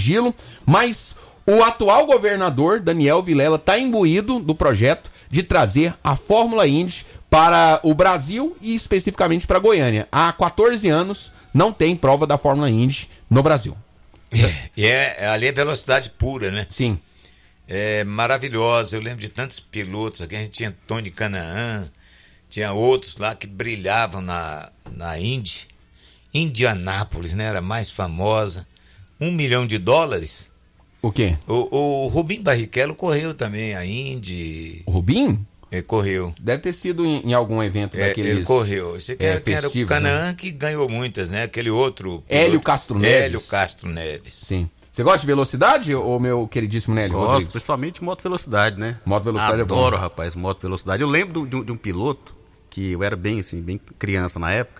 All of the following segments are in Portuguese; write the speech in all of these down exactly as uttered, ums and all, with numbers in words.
sigilo, mas o atual governador, Daniel Vilela, está imbuído do projeto de trazer a Fórmula Indy para o Brasil e especificamente para Goiânia. Há quatorze anos não tem prova da Fórmula Indy no Brasil. É, e é, ali é velocidade pura, né? Sim. É maravilhosa. Eu lembro de tantos pilotos aqui. A gente tinha Tony Canaan, tinha outros lá que brilhavam na, na Indy. Indianápolis, né? Era mais famosa. Um milhão de dólares. O quê? O, o Rubinho Barrichello correu também a Indy. O Rubinho? Ele correu. Deve ter sido em, em algum evento É, daqueles... ele correu. Esse aqui é, era, quem era o festivos, Canaan, né? que ganhou muitas, né? Aquele outro... Hélio piloto. Castro Neves. Hélio Castro Neves. Sim. Você gosta de velocidade, ô meu queridíssimo Nélio Gosto, Rodrigues? principalmente moto velocidade, né? Moto velocidade Adoro, é bom. Adoro, rapaz, moto velocidade. Eu lembro de um, de um piloto, que eu era bem assim, bem criança na época,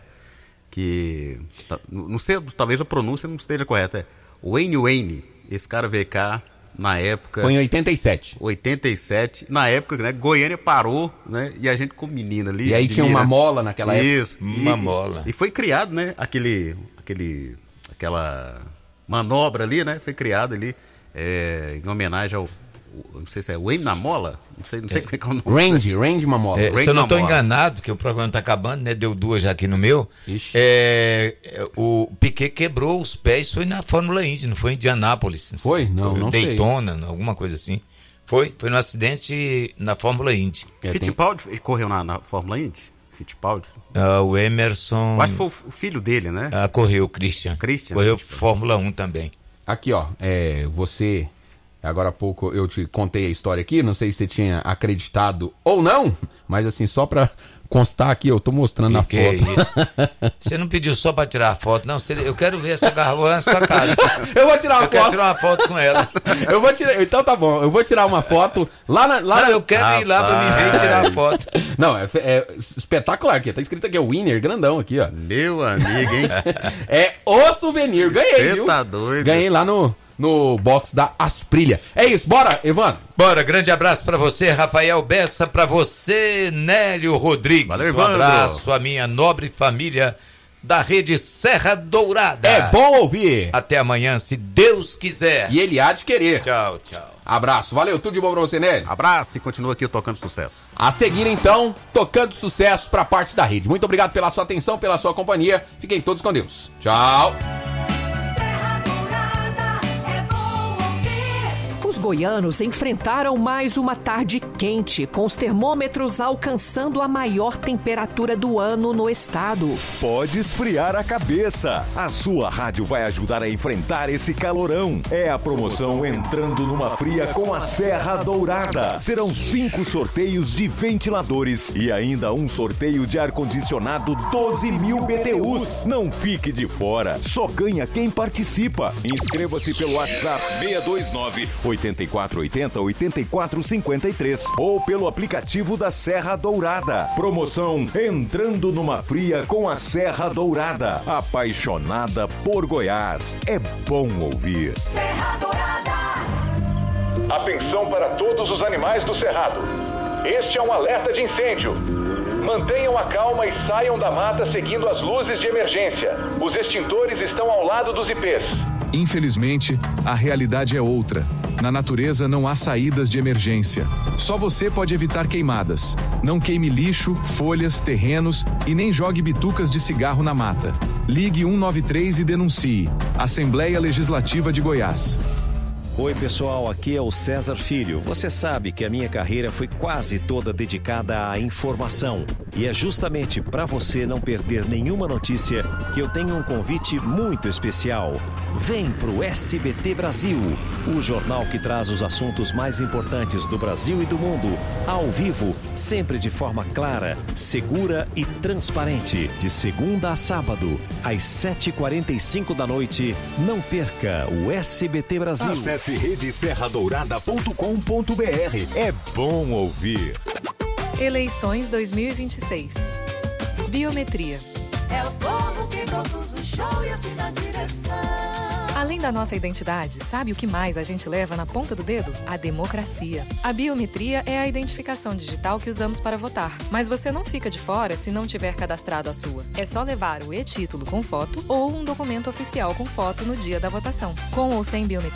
que, não sei, talvez a pronúncia não esteja correta, é Wayne Wayne. Esse cara veio cá na época... Foi em oitenta e sete. oitenta e sete. Na época, né, Goiânia parou, né, e a gente com menina ali... E aí tinha Mira, uma mola naquela época. Isso. Uma e, mola. E foi criado, né, aquele, aquele, aquela manobra ali, né, foi criada ali é, em homenagem ao... Não sei se é Wayne na mola? Não sei, não sei como é que é o nome. Range, Range Mamola. É, Range se eu não estou Mamola. enganado, que o programa está acabando, né? Deu duas já aqui no meu. Ixi. É, é, o Piquet quebrou os pés, foi na Fórmula Indy, não foi em Indianápolis. Não Foi? sei. Não, foi não sei. Daytona, alguma coisa assim. Foi, foi no acidente na Fórmula Indy. É, tem- Fittipaldi correu na, na Fórmula Indy? Fittipaldi? Ah, o Emerson Eu acho que foi o filho dele, né? ah, correu, o Christian. Christian, Correu Fittipaldi. Fórmula um também. Aqui, ó, é, você... Agora há pouco eu te contei a história aqui, não sei se você tinha acreditado ou não, mas assim, só pra constar aqui, eu tô mostrando a Que que é foto. isso? Você não pediu só para tirar a foto, não. Você- Eu quero ver essa garrafa na sua casa. Eu vou tirar uma Eu quero foto. tirar uma foto com ela. Eu vou tirar. Então tá bom, eu vou tirar uma foto lá na. Lá Não, na- eu quero ir lá para me ver e tirar a foto. Não, é, é espetacular aqui. Tá escrito aqui, é Winner, grandão aqui, ó. Meu amigo, hein? É o souvenir. Ganhei, Cê viu? tá doido. Ganhei lá no, no box da Asprilha. É isso, bora, Evandro. Bora, grande abraço pra você, Rafael Bessa, pra você, Nélio Rodrigues. Valeu, um Evandro. abraço à minha nobre família da rede Serra Dourada. É bom ouvir. Até amanhã, se Deus quiser. E ele há de querer. Tchau, tchau. Abraço, valeu, tudo de bom pra você, Nélio. Abraço e continua aqui tocando sucesso. A seguir, então, tocando sucesso pra parte da rede. Muito obrigado pela sua atenção, pela sua companhia. Fiquem todos com Deus. Tchau. Serra Dourada, é bom ouvir. Os goianos enfrentaram mais uma tarde quente, com os termômetros alcançando a maior temperatura do ano no estado. Pode esfriar a cabeça. A sua rádio vai ajudar a enfrentar esse calorão. É a promoção Entrando numa Fria com a Serra Dourada. Serão cinco sorteios de ventiladores e ainda um sorteio de ar-condicionado doze mil B T Us. Não fique de fora. Só ganha quem participa. Inscreva-se pelo WhatsApp seis dois nove, oito quatro oito zero, oito quatro cinco três ou pelo aplicativo da Serra Dourada. Promoção Entrando numa Fria com a Serra Dourada. Apaixonada por Goiás. É bom ouvir. Serra Dourada. Atenção para todos os animais do cerrado. Este é um alerta de incêndio. Mantenham a calma e saiam da mata seguindo as luzes de emergência. Os extintores estão ao lado dos ipês. Infelizmente, a realidade é outra. Na natureza não há saídas de emergência. Só você pode evitar queimadas. Não queime lixo, folhas, terrenos e nem jogue bitucas de cigarro na mata. Ligue um nove três e denuncie. Assembleia Legislativa de Goiás. Oi pessoal, aqui é o César Filho. Você sabe que a minha carreira foi quase toda dedicada à informação. E é justamente para você não perder nenhuma notícia que eu tenho um convite muito especial. Vem pro S B T Brasil, o jornal que traz os assuntos mais importantes do Brasil e do mundo, ao vivo, sempre de forma clara, segura e transparente, de segunda a sábado, às sete e quarenta e cinco da noite. Não perca o S B T Brasil. Acesse rede serra dourada ponto com ponto br. É bom ouvir. Eleições dois mil e vinte e seis. Biometria. É o povo que produz o show e assim na direção. Além da nossa identidade, sabe o que mais a gente leva na ponta do dedo? A democracia. A biometria é a identificação digital que usamos para votar. Mas você não fica de fora se não tiver cadastrado a sua. É só levar o e-título com foto ou um documento oficial com foto no dia da votação. Com ou sem biometria,